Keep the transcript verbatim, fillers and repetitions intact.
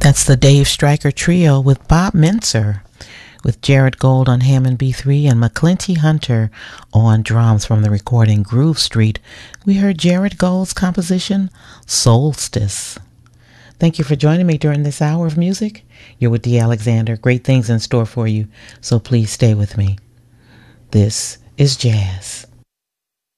That's the Dave Stryker Trio with Bob Mintzer, with Jared Gold on Hammond B three and McClinty Hunter on drums from the recording Groove Street. We heard Jared Gold's composition, Solstice. Thank you for joining me during this hour of music. You're with Dee Alexander. Great things in store for you, so please stay with me. This is Jazz.